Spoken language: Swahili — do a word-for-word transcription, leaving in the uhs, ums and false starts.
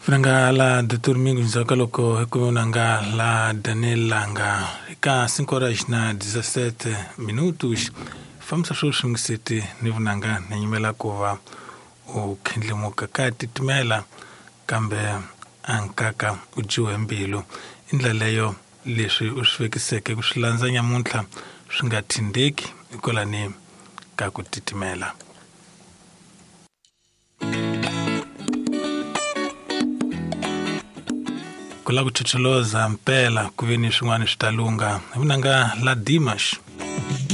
Vunanga la Doutor Mingo Nzakaloko Hekunanga la Daniel Langa Ika cinco horas na dezessete minutos. Vamos a shusung city nivunanga na nyimela kova o kindlimo kakati timela kambe ankaka ujiwe mbilu indlela leyo leswi uswekiseke kushilanza nyamuntlha swingathindeki ikolani ka ku titimela. Kula kuchuchuloza mpela kuveni swin'wana swi talunga vunanga la Dimash